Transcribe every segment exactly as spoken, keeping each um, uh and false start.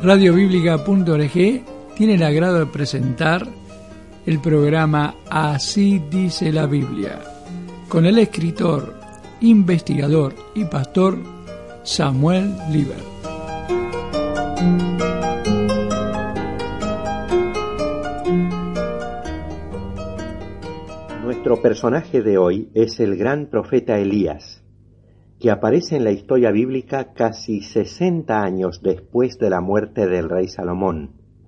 radio bíblica punto org tiene el agrado de presentar el programa Así dice la Biblia, con el escritor, investigador y pastor Samuel Liber. Nuestro personaje de hoy es el gran profeta Elías, que aparece en la historia bíblica casi sesenta años después de la muerte del rey Salomón.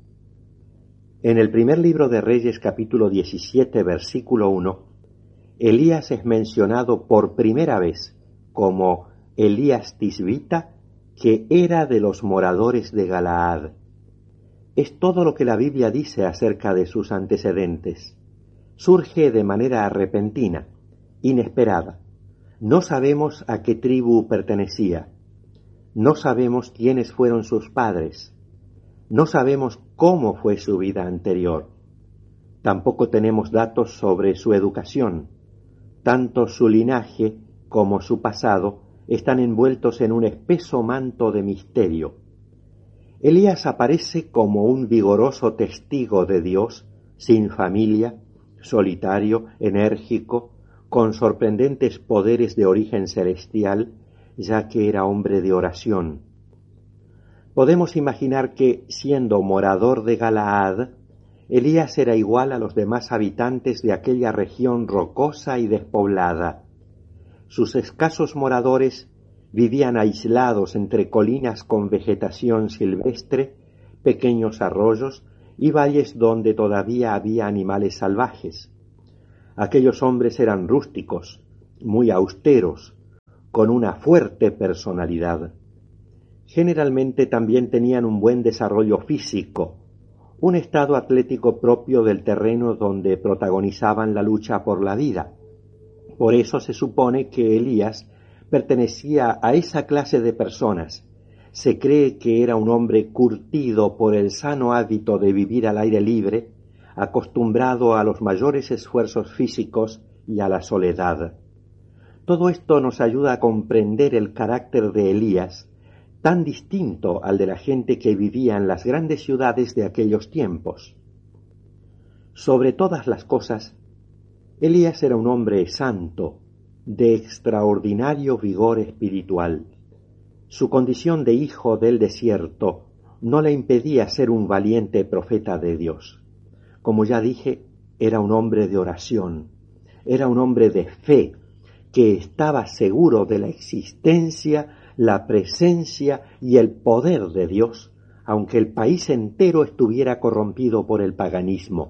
En el primer libro de Reyes, capítulo diecisiete, versículo uno, Elías es mencionado por primera vez como Elías Tisbita, que era de los moradores de Galaad. Es todo lo que la Biblia dice acerca de sus antecedentes. Surge de manera repentina, inesperada. No sabemos a qué tribu pertenecía. No sabemos quiénes fueron sus padres. No sabemos cómo fue su vida anterior. Tampoco tenemos datos sobre su educación. Tanto su linaje como su pasado están envueltos en un espeso manto de misterio. Elías aparece como un vigoroso testigo de Dios, sin familia, solitario, enérgico, con sorprendentes poderes de origen celestial, ya que era hombre de oración. Podemos imaginar que, siendo morador de Galaad, Elías era igual a los demás habitantes de aquella región rocosa y despoblada. Sus escasos moradores vivían aislados entre colinas con vegetación silvestre, pequeños arroyos y valles donde todavía había animales salvajes. Aquellos hombres eran rústicos, muy austeros, con una fuerte personalidad. Generalmente también tenían un buen desarrollo físico, un estado atlético propio del terreno donde protagonizaban la lucha por la vida. Por eso se supone que Elías pertenecía a esa clase de personas. Se cree que era un hombre curtido por el sano hábito de vivir al aire libre, acostumbrado a los mayores esfuerzos físicos y a la soledad. Todo esto nos ayuda a comprender el carácter de Elías, tan distinto al de la gente que vivía en las grandes ciudades de aquellos tiempos. Sobre todas las cosas, Elías era un hombre santo, de extraordinario vigor espiritual. Su condición de hijo del desierto no le impedía ser un valiente profeta de Dios. Como ya dije, era un hombre de oración, era un hombre de fe, que estaba seguro de la existencia, la presencia y el poder de Dios, aunque el país entero estuviera corrompido por el paganismo.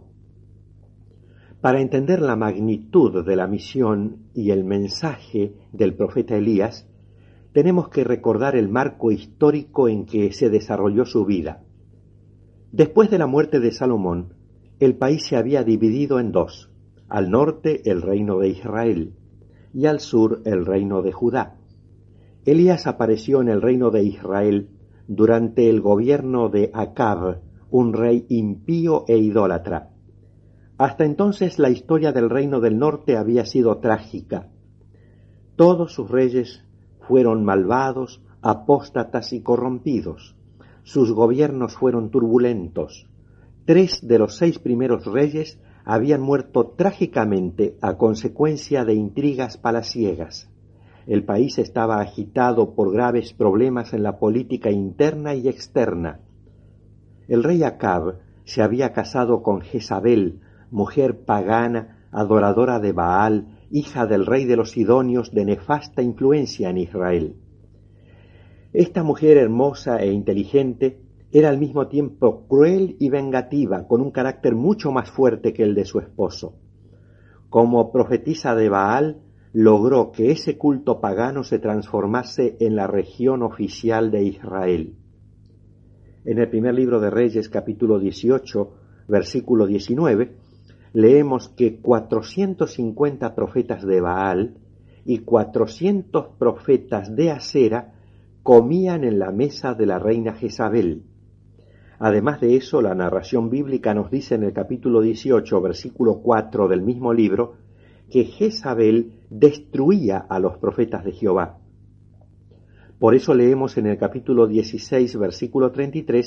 Para entender la magnitud de la misión y el mensaje del profeta Elías, tenemos que recordar el marco histórico en que se desarrolló su vida. Después de la muerte de Salomón, el país se había dividido en dos: al norte el reino de Israel y al sur el reino de Judá. Elías apareció en el reino de Israel durante el gobierno de Acab, un rey impío e idólatra. Hasta entonces la historia del reino del norte había sido trágica. Todos sus reyes fueron malvados, apóstatas y corrompidos. Sus gobiernos fueron turbulentos. Tres de los seis primeros reyes habían muerto trágicamente a consecuencia de intrigas palaciegas. El país estaba agitado por graves problemas en la política interna y externa. El rey Acab se había casado con Jezabel, mujer pagana, adoradora de Baal, hija del rey de los Sidonios de nefasta influencia en Israel. Esta mujer hermosa e inteligente era al mismo tiempo cruel y vengativa, con un carácter mucho más fuerte que el de su esposo. Como profetisa de Baal, logró que ese culto pagano se transformase en la religión oficial de Israel. En el primer libro de Reyes, capítulo dieciocho, versículo diecinueve, leemos que cuatrocientos cincuenta profetas de Baal y cuatrocientos profetas de Asera comían en la mesa de la reina Jezabel. Además de eso, la narración bíblica nos dice en el capítulo dieciocho, versículo cuatro del mismo libro, que Jezabel destruía a los profetas de Jehová. Por eso leemos en el capítulo dieciséis, versículo treinta y tres,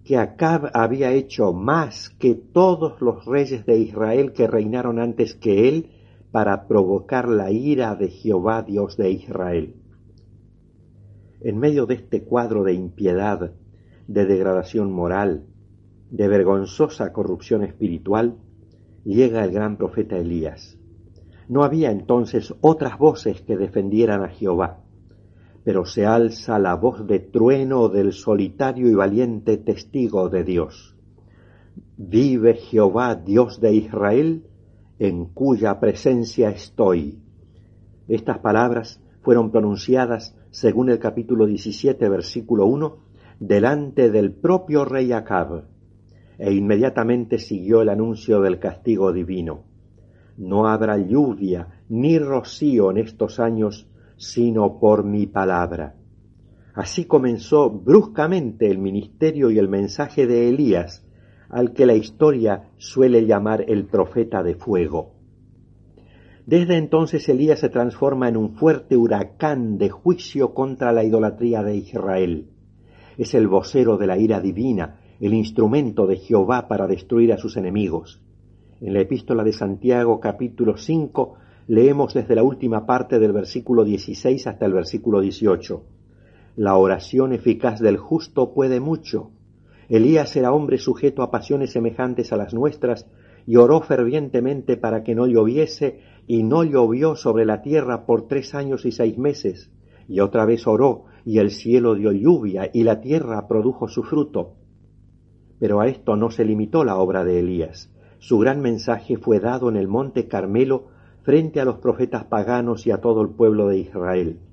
que Acab había hecho más que todos los reyes de Israel que reinaron antes que él para provocar la ira de Jehová Dios de Israel. En medio de este cuadro de impiedad, de degradación moral, de vergonzosa corrupción espiritual, llega el gran profeta Elías. No había entonces otras voces que defendieran a Jehová, pero se alza la voz de trueno del solitario y valiente testigo de Dios. Vive Jehová, Dios de Israel, en cuya presencia estoy. Estas palabras fueron pronunciadas, según el capítulo diecisiete, versículo uno, delante del propio rey Acab, e inmediatamente siguió el anuncio del castigo divino. No habrá lluvia ni rocío en estos años, sino por mi palabra. Así comenzó bruscamente el ministerio y el mensaje de Elías, al que la historia suele llamar el profeta de fuego. Desde entonces Elías se transforma en un fuerte huracán de juicio contra la idolatría de Israel. Es el vocero de la ira divina, el instrumento de Jehová para destruir a sus enemigos. En la epístola de Santiago, capítulo cinco, leemos desde la última parte del versículo dieciséis hasta el versículo dieciocho. La oración eficaz del justo puede mucho. Elías era hombre sujeto a pasiones semejantes a las nuestras y oró fervientemente para que no lloviese, y no llovió sobre la tierra por tres años y seis meses. Y otra vez oró, y el cielo dio lluvia, y la tierra produjo su fruto. Pero a esto no se limitó la obra de Elías. Su gran mensaje fue dado en el monte Carmelo frente a los profetas paganos y a todo el pueblo de Israel.